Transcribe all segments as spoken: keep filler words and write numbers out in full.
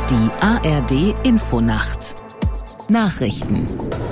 Die A R D Infonacht Nachrichten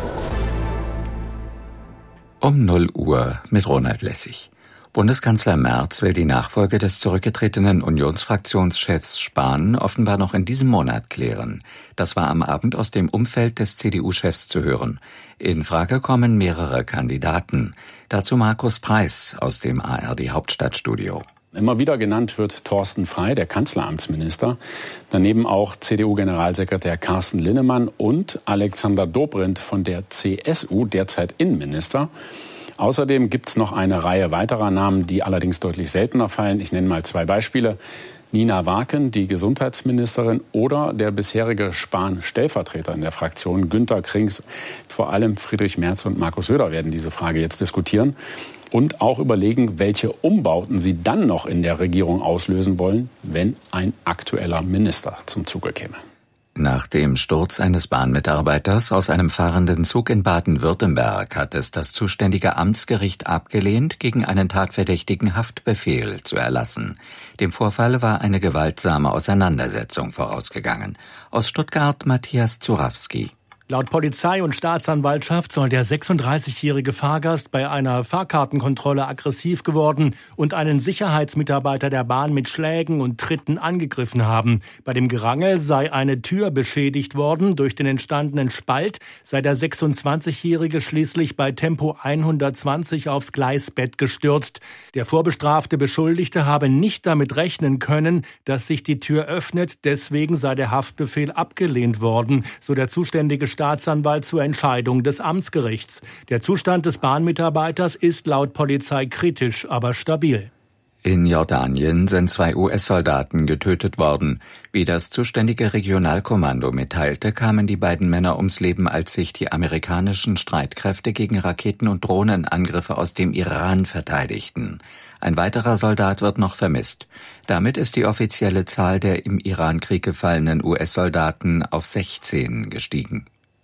Um null Uhr mit Ronald Lessig. Bundeskanzler Merz will die Nachfolge des zurückgetretenen Unionsfraktionschefs Spahn offenbar noch in diesem Monat klären. Das war am Abend aus dem Umfeld des C D U-Chefs zu hören. In Frage kommen mehrere Kandidaten. Dazu Markus Preis aus dem A R D-Hauptstadtstudio. Immer wieder genannt wird Thorsten Frey, der Kanzleramtsminister. Daneben auch C D U-Generalsekretär Carsten Linnemann und Alexander Dobrindt von der C S U, derzeit Innenminister. Außerdem gibt es noch eine Reihe weiterer Namen, die allerdings deutlich seltener fallen. Ich nenne mal zwei Beispiele. Nina Waken, die Gesundheitsministerin, oder der bisherige Spahn-Stellvertreter in der Fraktion, Günter Krings. Vor allem Friedrich Merz und Markus Söder werden diese Frage jetzt diskutieren und auch überlegen, welche Umbauten sie dann noch in der Regierung auslösen wollen, wenn ein aktueller Minister zum Zuge käme. Nach dem Sturz eines Bahnmitarbeiters aus einem fahrenden Zug in Baden-Württemberg hat es das zuständige Amtsgericht abgelehnt, gegen einen Tatverdächtigen Haftbefehl zu erlassen. Dem Vorfall war eine gewaltsame Auseinandersetzung vorausgegangen. Aus Stuttgart Matthias Zurawski. Laut Polizei und Staatsanwaltschaft soll der sechsunddreißigjährige Fahrgast bei einer Fahrkartenkontrolle aggressiv geworden und einen Sicherheitsmitarbeiter der Bahn mit Schlägen und Tritten angegriffen haben. Bei dem Gerangel sei eine Tür beschädigt worden. Durch den entstandenen Spalt sei der sechsundzwanzigjährige schließlich bei Tempo hundertzwanzig aufs Gleisbett gestürzt. Der vorbestrafte Beschuldigte habe nicht damit rechnen können, dass sich die Tür öffnet. Deswegen sei der Haftbefehl abgelehnt worden, so der zuständige Staatsanwalt zur Entscheidung des Amtsgerichts. Der Zustand des Bahnmitarbeiters ist laut Polizei kritisch, aber stabil. In Jordanien sind zwei U S-Soldaten getötet worden. Wie das zuständige Regionalkommando mitteilte, kamen die beiden Männer ums Leben, als sich die amerikanischen Streitkräfte gegen Raketen- und Drohnenangriffe aus dem Iran verteidigten. Ein weiterer Soldat wird noch vermisst. Damit ist die offizielle Zahl der im Irankrieg gefallenen U S-Soldaten auf sechzehn gestiegen.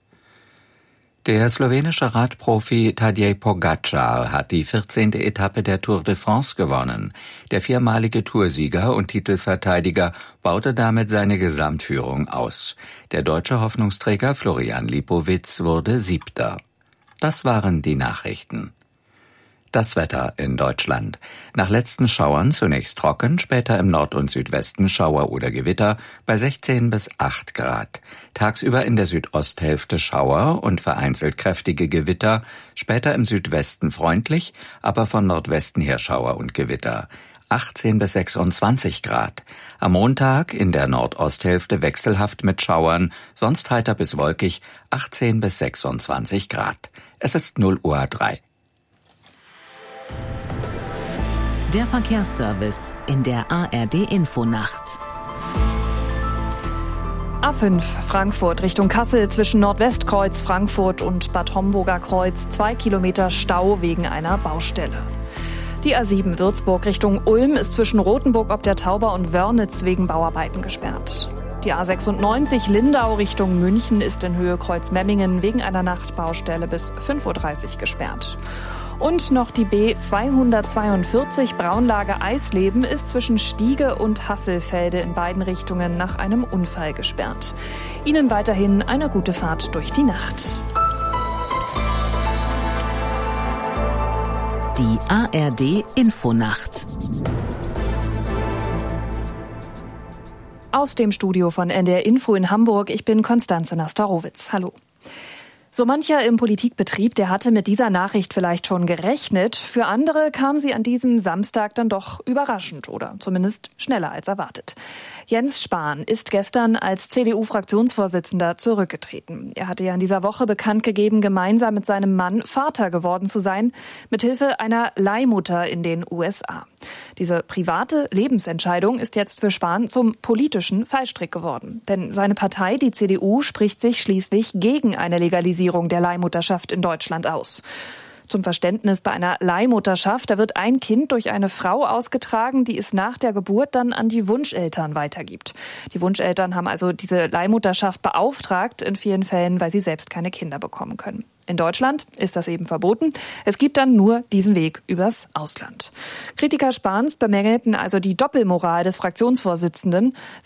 Der slowenische Radprofi Tadej Pogačar hat die vierzehnte Etappe der Tour de France gewonnen. Der viermalige Toursieger und Titelverteidiger baute damit seine Gesamtführung aus. Der deutsche Hoffnungsträger Florian Lipowitz wurde Siebter. Das waren die Nachrichten. Das Wetter in Deutschland. Nach letzten Schauern zunächst trocken, später im Nord- und Südwesten Schauer oder Gewitter bei sechzehn bis acht Grad. Tagsüber in der Südosthälfte Schauer und vereinzelt kräftige Gewitter, später im Südwesten freundlich, aber von Nordwesten her Schauer und Gewitter. achtzehn bis sechsundzwanzig Grad. Am Montag in der Nordosthälfte wechselhaft mit Schauern, sonst heiter bis wolkig, achtzehn bis sechsundzwanzig Grad. Es ist null Uhr drei. Der Verkehrsservice in der A R D Infonacht. A fünf Frankfurt Richtung Kassel zwischen Nordwestkreuz Frankfurt und Bad Homburger Kreuz. Zwei Kilometer Stau wegen einer Baustelle. Die A sieben Würzburg Richtung Ulm ist zwischen Rothenburg ob der Tauber und Wörnitz wegen Bauarbeiten gesperrt. Die A sechsundneunzig Lindau Richtung München ist in Höhe Kreuzmemmingen wegen einer Nachtbaustelle bis fünf Uhr dreißig gesperrt. Und noch die B zweihundertzweiundvierzig Braunlage Eisleben ist zwischen Stiege und Hasselfelde in beiden Richtungen nach einem Unfall gesperrt. Ihnen weiterhin eine gute Fahrt durch die Nacht. Die A R D Infonacht. Aus dem Studio von N D R Info in Hamburg, ich bin Konstanze Nastarowitz. Hallo. So mancher im Politikbetrieb, der hatte mit dieser Nachricht vielleicht schon gerechnet. Für andere kam sie an diesem Samstag dann doch überraschend oder zumindest schneller als erwartet. Jens Spahn ist gestern als C D U-Fraktionsvorsitzender zurückgetreten. Er hatte ja in dieser Woche bekannt gegeben, gemeinsam mit seinem Mann Vater geworden zu sein, mithilfe einer Leihmutter in den U S A. Diese private Lebensentscheidung ist jetzt für Spahn zum politischen Fallstrick geworden. Denn seine Partei, die C D U, spricht sich schließlich gegen eine Legalisierung der Leihmutterschaft in Deutschland aus. Zum Verständnis, bei einer Leihmutterschaft, da wird ein Kind durch eine Frau ausgetragen, die es nach der Geburt dann an die Wunscheltern weitergibt. Die Wunscheltern haben also diese Leihmutterschaft beauftragt, in vielen Fällen, weil sie selbst keine Kinder bekommen können. In Deutschland ist das eben verboten. Es gibt dann nur diesen Weg übers Ausland. Kritiker Spahns bemängelten also die Doppelmoral des Fraktionsvorsitzenden.